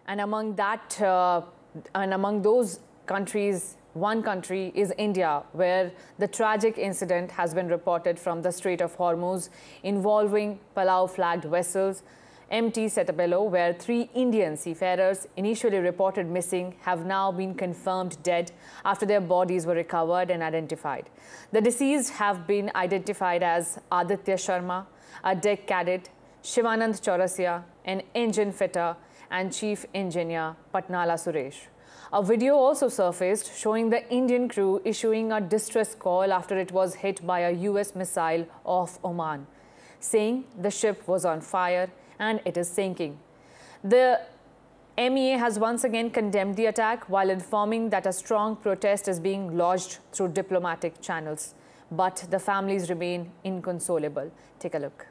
And among those countries, one country is India, where the tragic incident has been reported from the Strait of Hormuz involving Palau-flagged vessels MT Setabelo, where 3 Indian seafarers initially reported missing have now been confirmed dead after their bodies were recovered and identified. The deceased have been identified as Aditya Sharma, a deck cadet, Shivanand Chaurasia, an engine fitter, and Chief Engineer Patnala Suresh. A video also surfaced showing the Indian crew issuing a distress call after it was hit by a US missile off Oman, saying the ship was on fire and it is sinking. The MEA has once again condemned the attack while informing that a strong protest is being lodged through diplomatic channels. But the families remain inconsolable. Take a look.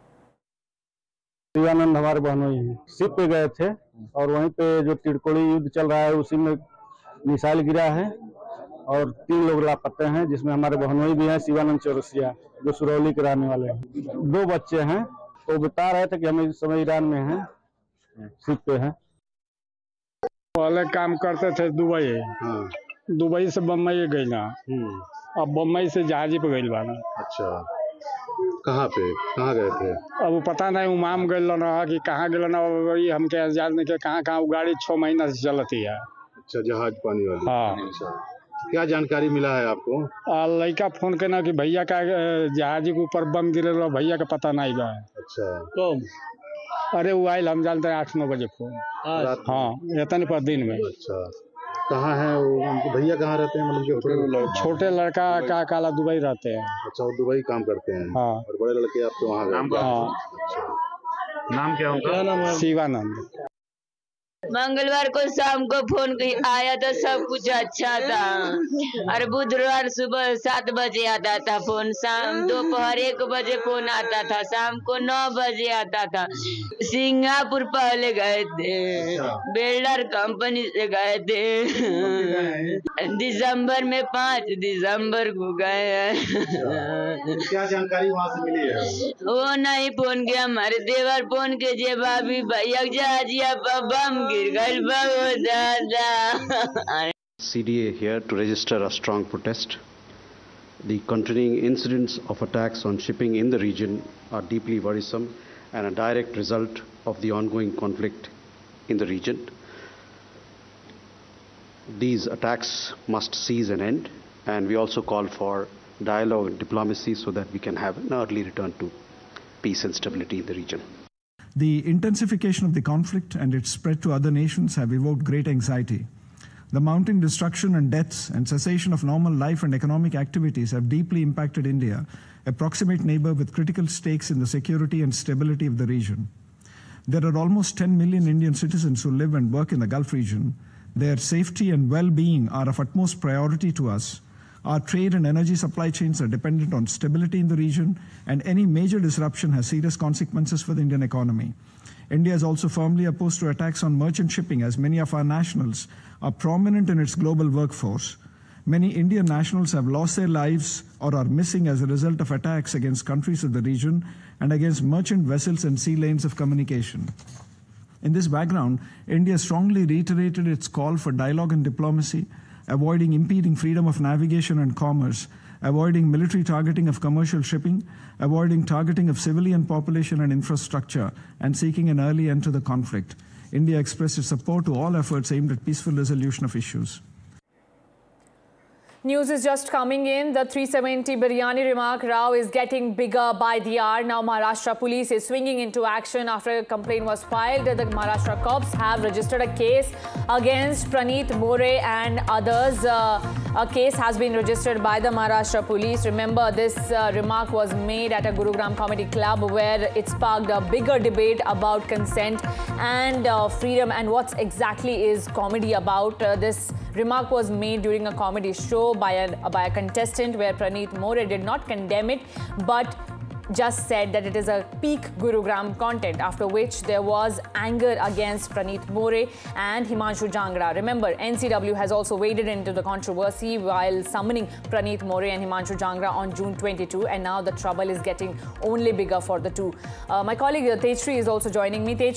Shivanand हमारे बहनोई हैं, ship पे गए थे और वहीं पे जो तिरकोड़ी युद्ध चल रहा है उसी में मिसाइल गिरा है और 3 लोग लापता हैं, जिसमें हमारे बहनोई भी हैं, शिवानंद चौरसिया जो सुरौली के रहने वाले हैं। 2 बच्चे हैं, तो बता रहे थे कि हम इस समय ईरान में हैं, शिप पे हैं। पहले काम करते थे दुबई से बम्बई गई ना, अब बम्बई से जहाजी पे गई बाना। अच्छा, कहाँ गए थे? अब पता नहीं उमाम गए ना कि कहाँ गए ना, वही हमके याद नहीं कि कहाँ वो गाड़ी 6 महीना से चलती है। अच्छा, जहाज पानी वाली। हाँ। अच्छा, क्या जानकारी मिला है आपको? लड़का फोन करना कि भैया का जहाजी के ऊपर बम गिरे, भैया का पता नहीं बा। अच्छा, तो अरे वो आयल हम जानते हैं 8-9 बजे फोन। हाँ, इतने पर दिन में। अच्छा, कहाँ है वो? भैया कहाँ रहते हैं? मतलब छोटे लड़का का काला दुबई रहते हैं। अच्छा, वो दुबई काम करते हैं। हाँ। और बड़े लड़के आपके वहाँ गए? हाँ। अच्छा, नाम क्या होगा? शिवानंद। मंगलवार को शाम को फोन आया था, सब कुछ अच्छा था। और बुधवार सुबह 7 बजे आता था फोन, शाम दोपहर 1 बजे फोन आता था, शाम को 9 बजे आता था। सिंगापुर पहले गए थे, बिल्डर कंपनी से गए थे। दिसंबर में 5 दिसंबर को गए हैं। क्या जानकारी वहाँ से मिली है? वो नहीं फोन किया, हमारे देवर फोन के जे भाभी भैया जहाजिया बम CDA here to register a strong protest. The continuing incidents of attacks on shipping in the region are deeply worrisome and a direct result of the ongoing conflict in the region. These attacks must cease and end, and we also call for dialogue and diplomacy so that we can have an early return to peace and stability in the region. The intensification of the conflict and its spread to other nations have evoked great anxiety. The mounting destruction and deaths and cessation of normal life and economic activities have deeply impacted India, a proximate neighbor with critical stakes in the security and stability of the region. There are almost 10 million Indian citizens who live and work in the Gulf region. Their safety and well-being are of utmost priority to us. Our trade and energy supply chains are dependent on stability in the region, and any major disruption has serious consequences for the Indian economy. India is also firmly opposed to attacks on merchant shipping, as many of our nationals are prominent in its global workforce. Many Indian nationals have lost their lives or are missing as a result of attacks against countries of the region and against merchant vessels and sea lanes of communication. In this background, India strongly reiterated its call for dialogue and diplomacy, avoiding impeding freedom of navigation and commerce, avoiding military targeting of commercial shipping, avoiding targeting of civilian population and infrastructure, and seeking an early end to the conflict. India expressed its support to all efforts aimed at peaceful resolution of issues. News is just coming in. The 370 biryani remark row is getting bigger by the hour. Now Maharashtra police is swinging into action after a complaint was filed. The Maharashtra cops have registered a case against Praneeth More and others. A case has been registered by the Maharashtra police. Remember, this remark was made at a Gurugram Comedy Club where it sparked a bigger debate about consent and freedom and what exactly is comedy about. This remark was made during a comedy show by a contestant where Praneeth More did not condemn it but just said that it is a peak Gurugram content, after which there was anger against Praneeth More and Himanshu Jangra. Remember, NCW has also waded into the controversy while summoning Praneeth More and Himanshu Jangra on June 22, and now the trouble is getting only bigger for the two. My colleague Tejshri is also joining me.